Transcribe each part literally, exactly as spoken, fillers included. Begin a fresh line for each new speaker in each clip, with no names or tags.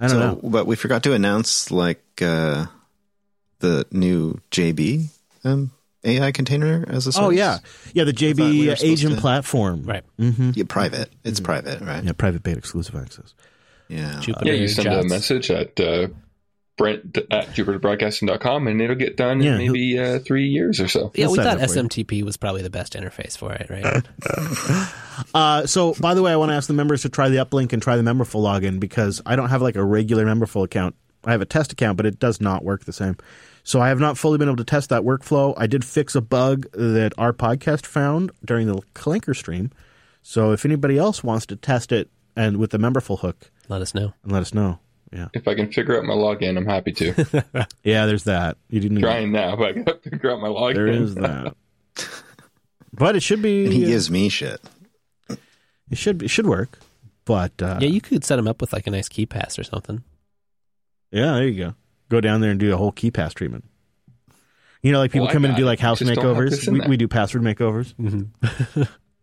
I don't
so,
know.
But we forgot to announce like uh, the new J B um, A I container as a service.
Oh, yeah. Yeah, the J B
we
agent
to...
platform.
Right.
Mm-hmm.
Yeah, private. It's mm-hmm. private, right?
Yeah, private beta exclusive access.
Yeah.
Jupiter yeah, you send jobs. a message at uh, Brent at Jupiter Broadcasting dot com and it'll get done yeah, in maybe uh, three years or so.
Yeah, we thought S M T P was probably the best interface for it, right?
uh, so, by the way, I want to ask the members to try the uplink and try the Memberful login because I don't have like a regular Memberful account. I have a test account, but it does not work the same. So I have not fully been able to test that workflow. I did fix a bug that our podcast found during the Clanker stream. So if anybody else wants to test it and with the Memberful hook,
let us know.
And let us know. Yeah.
If I can figure out my login, I'm happy to.
Yeah, there's that. You didn't
trying now, but I got to figure out my login.
There is that. But it should be.
And he uh, gives me shit.
It should it should work, but uh,
yeah, you could set him up with like a nice key pass or something.
Yeah, there you go. Go down there and do a whole key pass treatment. You know, like people well, come in and do like house makeovers. We, we do password makeovers.
Mm-hmm.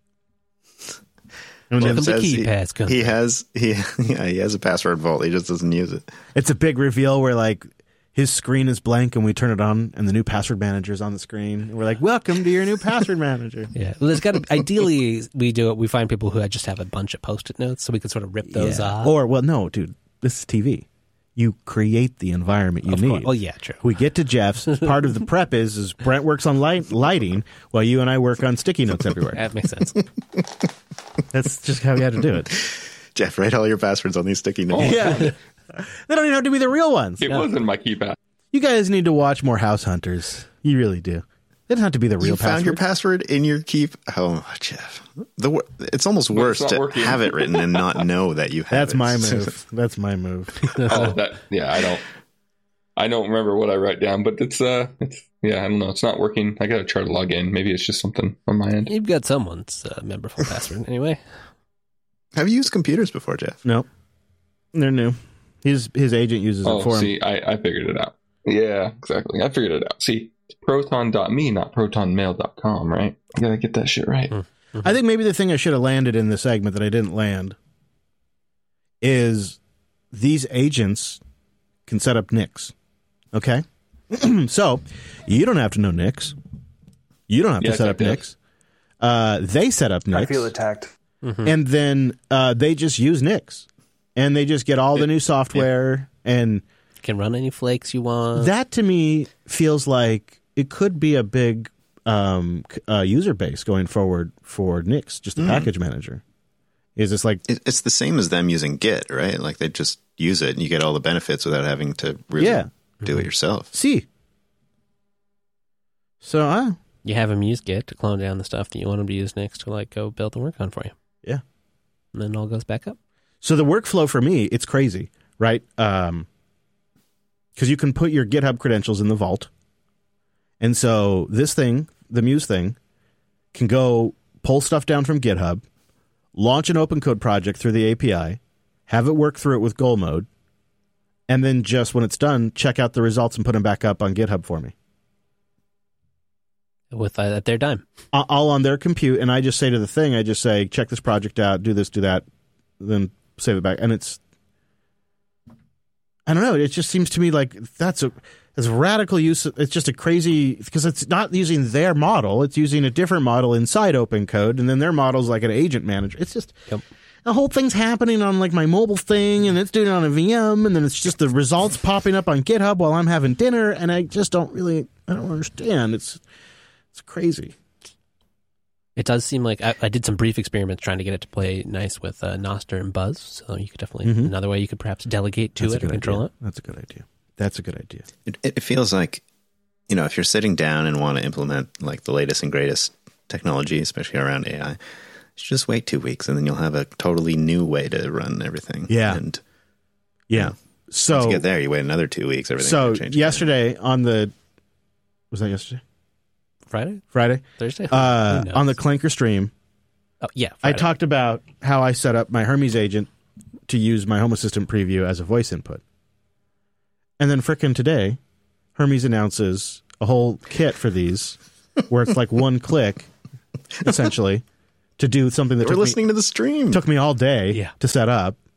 And
Welcome to key
he,
pass.
He has he yeah he has a password vault. He just doesn't use it.
It's a big reveal where like his screen is blank and we turn it on and the new password manager is on the screen. And we're like, "Welcome to your new password manager."
Yeah, well, there's got to ideally we do it. We find people who just have a bunch of post-it notes, so we could sort of rip those
yeah.
off.
Or well, no, dude, this is T V. You create the environment you
of
need.
Course. Oh yeah, true.
We get to Jeff's. Part of the prep is is Brent works on light, lighting while you and I work on sticky notes everywhere.
That makes sense.
That's just how we had to do it.
Jeff, write all your passwords on these sticky notes.
Oh. Yeah, they don't even have to be the real ones.
It no. wasn't my keypad.
You guys need to watch more House Hunters. You really do. It doesn't have to be the real
you
password. You
found your password in your keep. Oh, Jeff. The, it's almost but worse it's to working. have it written and not know that you have
That's
it.
my move. That's my move.
oh, that, yeah, I don't I don't remember what I write down, but it's, uh, it's yeah, I don't know. It's not working. I got to try to log in. Maybe it's just something on my end.
You've got someone's uh, memberful password anyway.
Have you used computers before, Jeff?
No. They're new. His, his agent uses
oh,
it for
see,
him.
I, I figured it out. Yeah, exactly. I figured it out. See, it's proton dot me, not proton mail dot com, right? I gotta get that shit right.
Mm-hmm. I think maybe the thing I should have landed in the segment that I didn't land is these agents can set up N I Cs. Okay? So, you don't have to know N I Cs. You don't have
yes,
to set up N I Cs. Uh, they set up N I Cs.
I feel attacked.
Mm-hmm. And then uh, they just use N I Cs. And they just get all the new software yeah. and...
can run any flakes you want.
That to me feels like it could be a big um, uh, user base going forward for N I Cs, just the mm. package manager. Is this like
it's the same as them using Git, right? Like they just use it and you get all the benefits without having to really
yeah.
do
mm-hmm.
it yourself.
See, so uh,
you have them use Git to clone down the stuff that you want them to use next to like go build and work on for you.
Yeah,
and then it all goes back up.
So the workflow for me, it's crazy, right? Um, because you can put your GitHub credentials in the vault. And so this thing, the Muse thing, can go pull stuff down from GitHub, launch an open code project through the A P I, have it work through it with goal mode, and then just when it's done, check out the results and put them back up on GitHub for me.
With uh, at their dime.
All on their compute. And I just say to the thing, I just say, check this project out, do this, do that, then save it back. And it's, I don't know. It just seems to me like that's a as radical use. It's just a crazy because it's not using their model. It's using a different model inside Open Code, and then their model's like an agent manager. It's just yep. the whole thing's happening on like my mobile thing, and it's doing it on a V M, and then it's just the results popping up on GitHub while I'm having dinner, and I just don't really, I don't understand. It's it's crazy.
It does seem like I, I did some brief experiments trying to get it to play nice with uh, Nostr and Buzz. So you could definitely mm-hmm. another way you could perhaps delegate to
That's
it or control
idea.
it.
That's a good idea. That's a good idea.
It, it feels like, you know, if you're sitting down and want to implement like the latest and greatest technology, especially around A I, just wait two weeks and then you'll have a totally new way to run everything.
Yeah.
And
yeah.
You know,
so
once you get there, you wait another two weeks. Everything.
So
change
yesterday again. on the was that yesterday?
Friday?
Friday?
Thursday?
Uh, on the Clanker stream.
Oh, yeah.
Friday. I talked about how I set up my Hermes agent to use my Home Assistant preview as a voice input. And then frickin' today, Hermes announces a whole kit for these where it's like one click, essentially, to do something that
We're
took
listening
me,
to the stream.
took me all day
yeah.
to set up.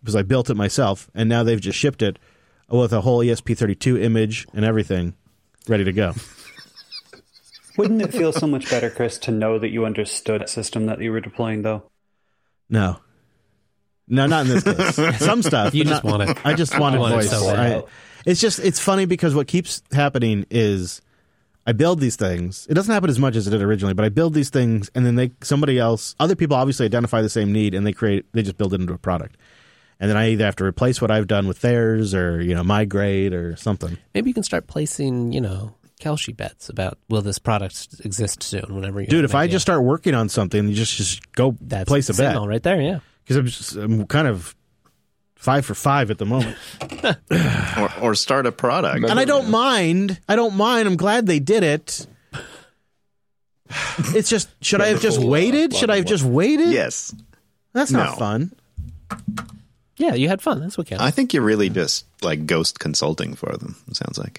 because I built it myself, and now they've just shipped it with a whole E S P thirty-two image and everything ready to go.
Wouldn't it feel so much better, Chris, to know that you understood the system that you were deploying, though?
No. No, not in this case. Some stuff.
You
but
just
not-
want it.
I just wanted
I want it
voice.
so bad.
I- it's just, it's funny because what keeps happening is I build these things. It doesn't happen as much as it did originally, but I build these things and then they, somebody else, other people obviously identify the same need and they create, they just build it into a product. And then I either have to replace what I've done with theirs or, you know, migrate or something.
Maybe you can start placing, you know, Kelshi bets about will this product exist soon? Whenever you
Dude, if I
yeah.
just start working on something, you just, just go
That's
place a
the
bet.
signal right there, yeah.
Because I'm, just- I'm kind of five for five at the moment.
or, or start a product.
And I don't mind. I don't mind. I'm glad they did it. It's just, should I have just
Wonderful, uh,
waited? Should I have just waited?
Yes.
That's not
No.
fun.
Yeah, you had fun. That's what counts.
I think you're really just like ghost consulting for them, it sounds like.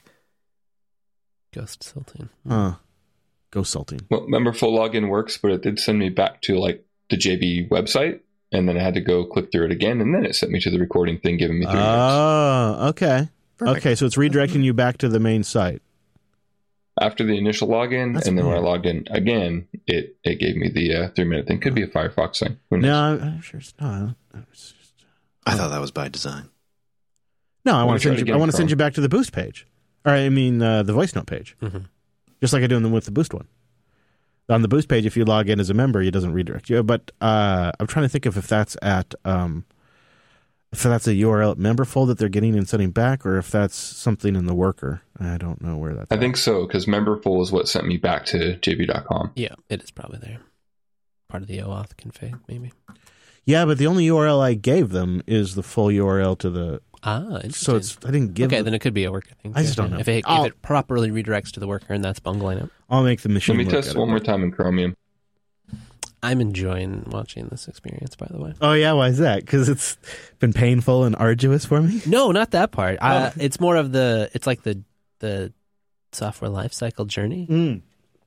Ghost Silting.
Huh. Go salting.
Well, Memberful login works, but it did send me back to like the J B website, and then I had to go click through it again, and then it sent me to the recording thing, giving me three minutes.
Oh, okay.
Perfect.
Okay, so it's redirecting you back to the main site.
After the initial login,
That's
and then when I
weird.
logged in again, it, it gave me the uh, three minute thing. Could be a Firefox thing. Who knows?
No, I'm I'm sure it's not. It's just-
I thought that was by design.
No, I
Wanna
want to
try
send
it
you.
again,
I want to send
Chrome.
you back to the Boost page, or I mean uh, the voice note page,
Mm-hmm.
just like I do in the, with the Boost one. On the Boost page, if you log in as a member, it doesn't redirect you. But uh, I'm trying to think of if that's at um, if that's a U R L at Memberful that they're getting and sending back, or if that's something in the worker. I don't know where that's.
I
at.
think so, because Memberful is what sent me back to J B dot com.
Yeah, it is probably there. Part of the OAuth config, maybe.
Yeah, but the only U R L I gave them is the full U R L to the.
Ah, interesting.
So it's I didn't give.
okay,
them,
then it could be a worker thing.
I just
too.
don't know.
If it,
I'll-
if it properly redirects to the worker and that's bungling it.
I'll make the machine.
Let me
look
test
at
one
it.
more time in Chromium.
I'm enjoying watching this experience, by the way.
Oh yeah, why is that? Because it's been painful and arduous for me.
No, not that part.
Oh.
Uh, it's more of the, it's like the the software lifecycle journey.
Mm.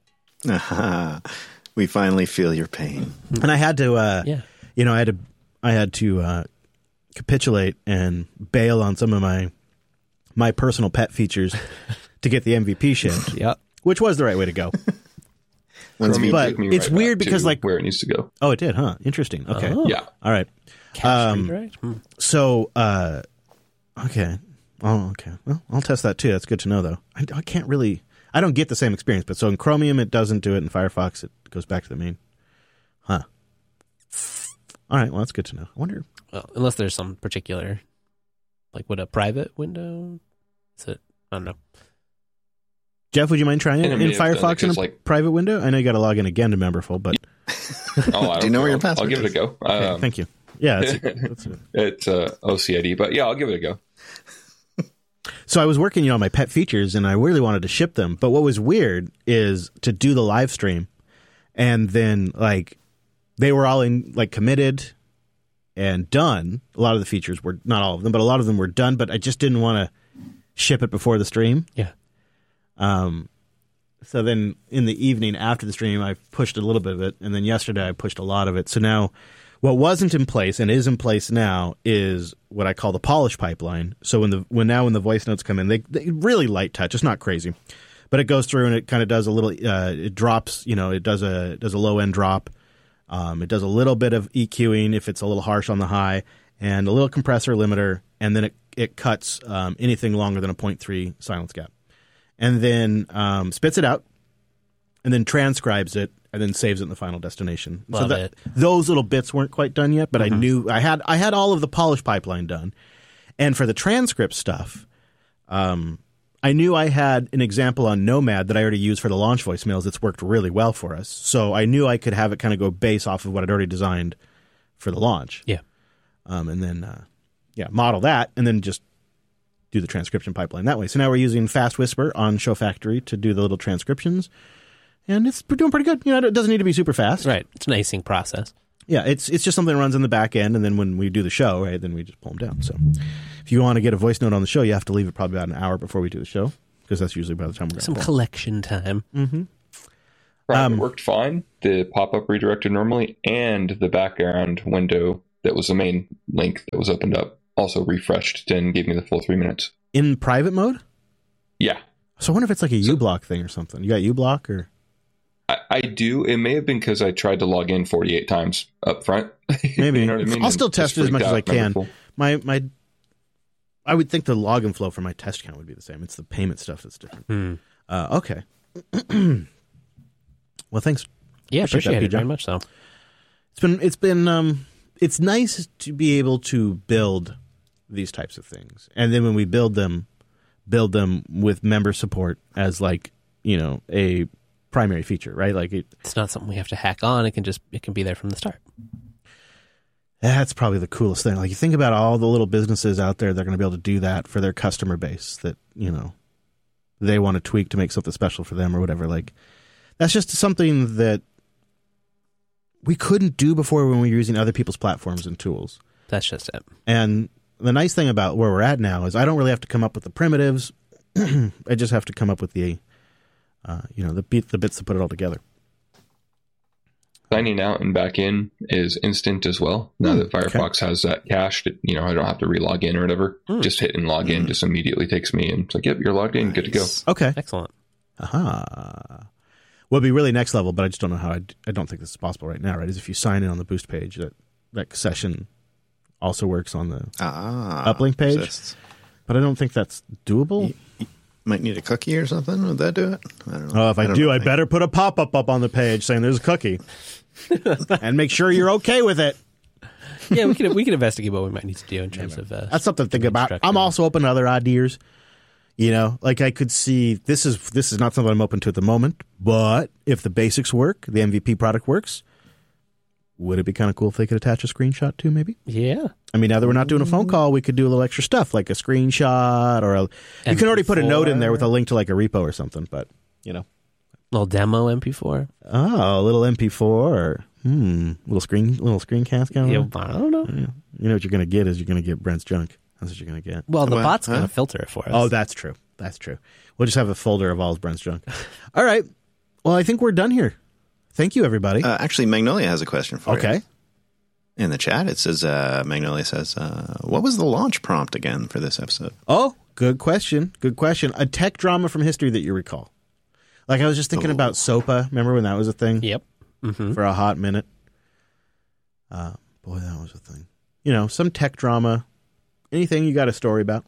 Aha. We finally feel your pain.
And I had to, uh,
Yeah.
you know, I had to, I had to uh, capitulate and bail on some of my my personal pet features to get the M V P shipped,
Yep.
which was the right way to go.
Once
Chromium
we,
But
took me
it's
right
weird
back
because,
to
like-
where it needs to go.
Oh, it did, huh? Interesting. Okay,
Oh.
Yeah.
all right.
Cache
Um,
redirect? Hmm.
So, uh, okay. Oh, okay. Well, I'll test that too. That's good to know, though. I, I can't really. I don't get the same experience, but so in Chromium it doesn't do it. In Firefox it goes back to the main. Huh. All right. Well, that's good to know. I wonder.
Well, unless there's some particular, like, would a private window? Is it? I don't know.
Jeff, would you mind trying it
And it
in
may have done it
Firefox in a
'cause, like-
private window? I know you got to log in again to Memberful, but
Oh, I
Do you know
don't
where your
I'll-
password
I'll give it a
is?
go.
okay,
Um,
thank you. Yeah, that's, that's it.
It's uh, O C I D, but yeah, I'll give it a go.
So I was working, you know, on my pet features, and I really wanted to ship them. But what was weird is to do the live stream, and then like they were all in like committed and done. A lot of the features were not all of them, but a lot of them were done. But I just didn't want to ship it before the stream.
Yeah.
Um. So then in the evening after the stream, I pushed a little bit of it, and then yesterday I pushed a lot of it. So now, what wasn't in place and is in place now is what I call the polish pipeline. So when the when now when the voice notes come in, they, they really light touch. It's not crazy, but it goes through and it kind of does a little. Uh, it drops. You know, it does a it does a low end drop. Um, it does a little bit of EQing if it's a little harsh on the high, and a little compressor limiter, and then it it cuts um, anything longer than a point three silence gap, and then um, spits it out, and then transcribes it, and then saves it in the final destination.
Love
so that,
it.
those little bits weren't quite done yet, but I knew I had I had all of the polish pipeline done, and for the transcript stuff, um, I knew I had an example on Nomad that I already used for the launch voicemails that's worked really well for us. So I knew I could have it kind of go base off of what I'd already designed for the launch.
Yeah.
Um, and then, uh, yeah, model that and then just do the transcription pipeline that way. So now we're using Fast Whisper on Show Factory to do the little transcriptions. And it's doing pretty good. You know, it doesn't need to be super fast.
Right. It's an icing process.
Yeah, it's it's just something that runs in the back end, and then when we do the show, right, then we just pull them down. So if you want to get a voice note on the show, you have to leave it probably about an hour before we do the show, because that's usually by the time we're
Some
going to pull.
collection time.
Mm-hmm.
Private
Um,
worked fine. The pop up redirected normally, and the background window that was the main link that was opened up also refreshed and gave me the full three minutes.
In private mode?
Yeah.
So I wonder if it's like a
So-
uBlock thing or something. You got uBlock or?
I, I do. It may have been because I tried to log in forty-eight times up front.
Maybe.
You know what I mean?
I'll still
And
test
just
it as much
freaked
as I
out,
can.
remember, full-
My my, I would think the login flow for my test account would be the same. It's the payment stuff that's different.
Hmm.
Uh, okay. Well, thanks.
Yeah,
Appreciate
appreciate
that,
it very
P J.
much so.
It's been it's been um it's nice to be able to build these types of things, and then when we build them, build them with member support as like you know a primary feature, right? Like it,
It's not something we have to hack on. It can just it can be there from the start.
that's probably the coolest thing. Like you think about all the little businesses out there that are going to be able to do that for their customer base that you know they want to tweak to make something special for them or whatever. Like that's just something that we couldn't do before when we were using other people's platforms and tools.
That's just it.
And the nice thing about where we're at now is I don't really have to come up with the primitives. I just have to come up with the, uh, you know, the beat, the bits to put it all together.
Signing out and back in is instant as well. Now
Hmm,
that Firefox has that cached, it, you know, I don't have to re-log in or whatever.
Hmm.
Just hit and log in just immediately takes me and it's like, yep, you're logged in, good to go.
Nice.
Okay.
Excellent.
Aha. What would be really next level, but I just don't know how. I'd, I don't think this is possible right now. Right? Is if you sign in on the Boost page, that that session also works on the
Ah,
uplink page.
persists.
But I don't think that's doable.
You, you might need a cookie or something. Would that do it? I don't know.
Oh, if I,
don't
do,
know.
I better put a pop up up on the page saying there's a cookie, and make sure you're okay with it.
Yeah, we can we can investigate what we might need to do in terms of uh,
That's something to think about.
structure.
I'm also open to other ideas. You know, like I could see this is this is not something I'm open to at the moment, but if the basics work, the M V P product works, would it be kind of cool if they could attach a screenshot too? Maybe.
yeah.
I mean, now that we're not doing a phone call, we could do a little extra stuff like a screenshot or a. You can already put a note in there with a link to like a repo or something, but you know,
Little demo M P four.
oh, a little M P four, or, hmm, little screen, little screencast kind
Yeah,
of.
I don't know.
Yeah. You know what you're going to get is you're going to get Brent's junk. That's what you're going to get.
Well, the
Well,
bot's
huh?
going to filter it for us.
Oh, that's true. That's true. We'll just have a folder of all of Brent's junk. All right. Well, I think we're done here. Thank you, everybody.
Uh, actually, Magnolia has a question for you.
okay.
In the chat, it says, uh, Magnolia says, uh, what was the launch prompt again for this episode?
Oh, good question. Good question. A tech drama from history that you recall. Like I was just thinking
Oh.
about SOPA. Remember when that was a thing
Yep. Mm-hmm.
for a hot minute? Uh, boy, that was a thing. You know, some tech drama. Anything you got a story about?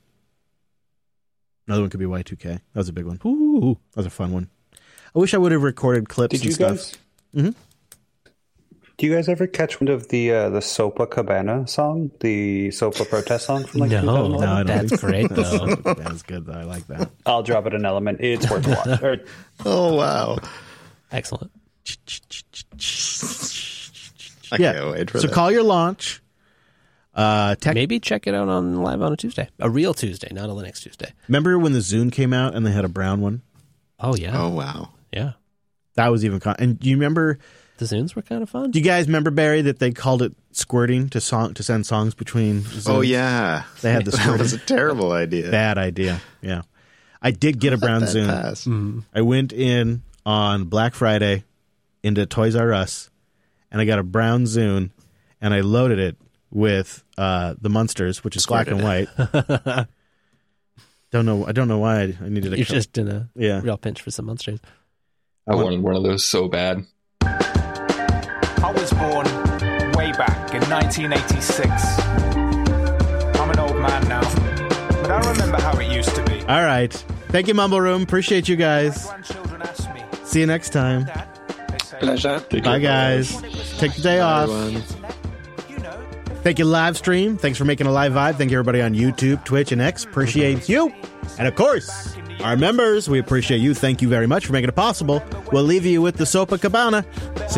Another one could be Y two K. That was a big one. Ooh, that was a fun one. I wish I would have recorded clips
Did
and
you
stuff.
guys?
Mhm.
Do you guys ever catch wind of the uh, the Sopa Cabana song, the Sopa protest song from like
No,
two thousand eleven?
No, I don't
That's
think so.
great, though.
That's good, though. I like that.
I'll drop it an element. It's worth a watch. Or,
Oh, wow.
Excellent.
I
Yeah.
can't wait for
So
that.
call your launch. Uh, tech.
Maybe check it out on live on a Tuesday, a real Tuesday, not a Linux Tuesday.
Remember when the Zune came out and they had a brown one?
Oh yeah,
Oh, wow.
yeah.
That was even. Con- and do you remember?
The Zunes were kind of fun.
Do you guys remember, Barry, that they called it squirting to song to send songs between? Zunes?
Oh, yeah.
They had the
That was a
squirting.
terrible idea.
Bad idea. Yeah, I did get a brown
Let that
Zune.
pass.
Mm-hmm.
I went in on Black Friday into Toys R Us, and I got a brown Zune, and I loaded it with uh, the Munsters, which is black and white. don't know. I don't know why I, I needed a.
You're
co-
just in a
yeah.
real pinch for some monsters.
I wanted one of those so bad.
I was born way back in nineteen eighty-six. I'm an old man now, but I remember how it used to be.
All right. Thank you, Mumble Room. Appreciate you guys.
Grandchildren ask me,
See you next time.
Dad, they say,
Pleasure.
Bye, guys. Take the day off.
you know,
Thank you, live stream. Thanks for making a live vibe. Thank you, everybody on YouTube, Twitch, and X. Appreciate you. And of course, our members, we appreciate you. Thank you very much for making it possible. We'll leave you with the Sopa Cabana. See